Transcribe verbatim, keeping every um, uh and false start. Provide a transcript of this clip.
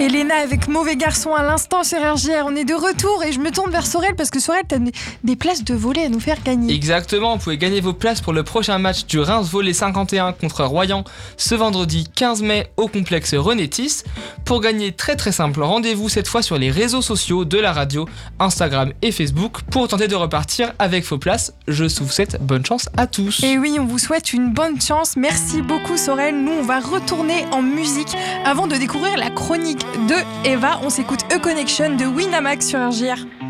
Elena avec Mauvais Garçon à l'instant sur R J R. On est de retour et je me tourne vers Sorel parce que Sorel, t'as des places de volley à nous faire gagner. Exactement, vous pouvez gagner vos places pour le prochain match du Reims Volley cinquante et un contre Royan ce vendredi quinze mai au complexe Renétis. Pour gagner, très très simple, rendez-vous cette fois sur les réseaux sociaux de la radio, Instagram et Facebook pour tenter de repartir avec vos places. Je vous souhaite bonne chance à tous. Et oui, on vous souhaite une bonne chance. Merci beaucoup Sorel. Nous, on va retourner en musique avant de découvrir la chronique de Eva. On s'écoute E-Connection de Winamax sur R J R.